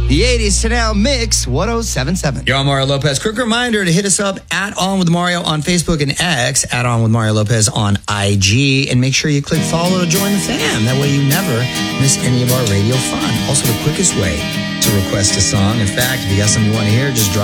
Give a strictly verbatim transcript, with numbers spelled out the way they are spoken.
The eighties to now mix one oh seven point seven. You're on Mario Lopez. Quick reminder to hit us up at On With Mario on Facebook and X, at On With Mario Lopez on I G, and make sure you click follow to join the fam. That way you never miss any of our radio fun. Also, the quickest way to request a song. In fact, if you got something you want to hear, just drop